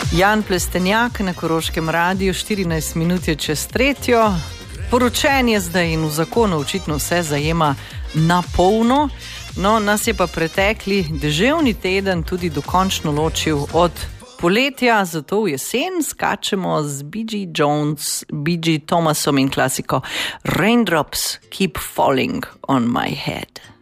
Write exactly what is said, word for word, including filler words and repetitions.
Jan Plestenjak na Koroškem radiju, štirinajst minut je čez tretjo. Poročen je zdaj in v zakonu očitno vse zajema na polno. No, nas je pa pretekli deževni teden tudi dokončno ločil od poletja, zato v jesen skačemo z B G Jones, B G Thomasom in klasiko Raindrops Keep Falling on My Head.